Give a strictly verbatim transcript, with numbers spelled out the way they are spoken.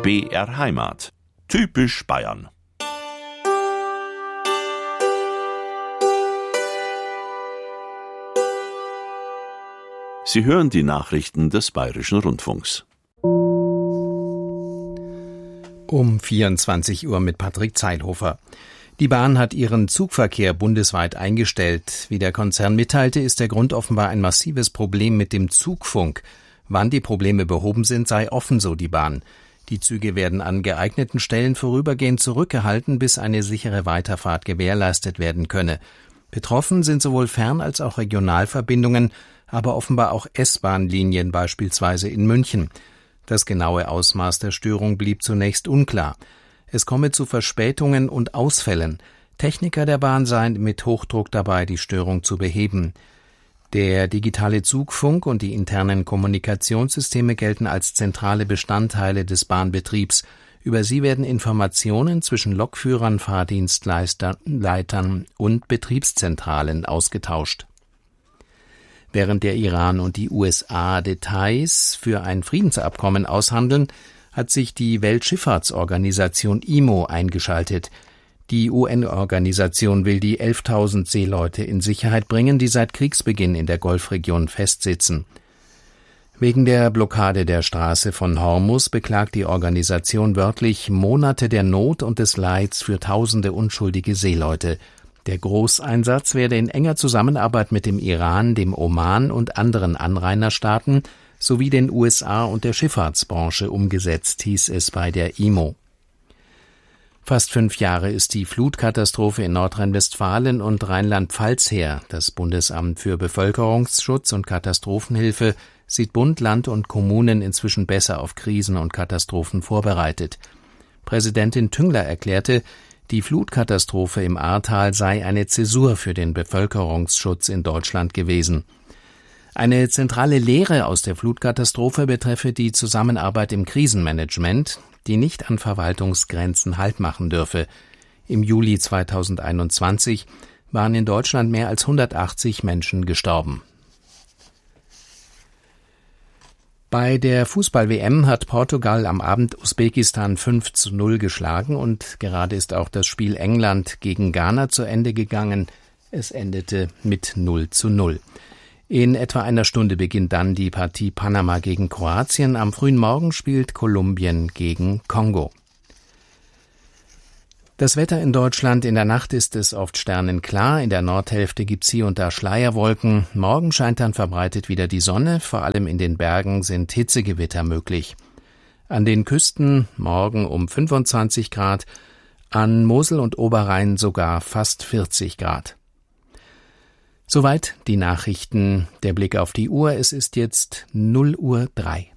B R Heimat. Typisch Bayern. Sie hören die Nachrichten des Bayerischen Rundfunks. Um vierundzwanzig Uhr mit Patrick Zeilhofer. Die Bahn hat ihren Zugverkehr bundesweit eingestellt. Wie der Konzern mitteilte, ist der Grund offenbar ein massives Problem mit dem Zugfunk. Wann die Probleme behoben sind, sei offen, so die Bahn. Die Züge werden an geeigneten Stellen vorübergehend zurückgehalten, bis eine sichere Weiterfahrt gewährleistet werden könne. Betroffen sind sowohl Fern- als auch Regionalverbindungen, aber offenbar auch S-Bahn-Linien, beispielsweise in München. Das genaue Ausmaß der Störung blieb zunächst unklar. Es komme zu Verspätungen und Ausfällen. Techniker der Bahn seien mit Hochdruck dabei, die Störung zu beheben. Der digitale Zugfunk und die internen Kommunikationssysteme gelten als zentrale Bestandteile des Bahnbetriebs. Über sie werden Informationen zwischen Lokführern, Fahrdienstleitern und Betriebszentralen ausgetauscht. Während der Iran und die U S A Details für ein Friedensabkommen aushandeln, hat sich die Weltschifffahrtsorganisation I M O eingeschaltet. Die U N-Organisation will die elftausend Seeleute in Sicherheit bringen, die seit Kriegsbeginn in der Golfregion festsitzen. Wegen der Blockade der Straße von Hormuz beklagt die Organisation wörtlich Monate der Not und des Leids für tausende unschuldige Seeleute. Der Großeinsatz werde in enger Zusammenarbeit mit dem Iran, dem Oman und anderen Anrainerstaaten sowie den U S A und der Schifffahrtsbranche umgesetzt, hieß es bei der I M O. Fast fünf Jahre ist die Flutkatastrophe in Nordrhein-Westfalen und Rheinland-Pfalz her. Das Bundesamt für Bevölkerungsschutz und Katastrophenhilfe sieht Bund, Land und Kommunen inzwischen besser auf Krisen und Katastrophen vorbereitet. Präsidentin Tüngler erklärte, die Flutkatastrophe im Ahrtal sei eine Zäsur für den Bevölkerungsschutz in Deutschland gewesen. Eine zentrale Lehre aus der Flutkatastrophe betreffe die Zusammenarbeit im Krisenmanagement, die nicht an Verwaltungsgrenzen Halt machen dürfe. Im Juli zweitausendeinundzwanzig waren in Deutschland mehr als hundertachtzig Menschen gestorben. Bei der Fußball-W M hat Portugal am Abend Usbekistan fünf zu null geschlagen und gerade ist auch das Spiel England gegen Ghana zu Ende gegangen. Es endete mit null zu null. In etwa einer Stunde beginnt dann die Partie Panama gegen Kroatien. Am frühen Morgen spielt Kolumbien gegen Kongo. Das Wetter in Deutschland: In der Nacht ist es oft sternenklar, in der Nordhälfte gibt's hier und da Schleierwolken. Morgen scheint dann verbreitet wieder die Sonne, vor allem in den Bergen sind Hitzegewitter möglich. An den Küsten morgen um fünfundzwanzig Grad, an Mosel und Oberrhein sogar fast vierzig Grad. Soweit die Nachrichten. Der Blick auf die Uhr, es ist jetzt null Uhr drei.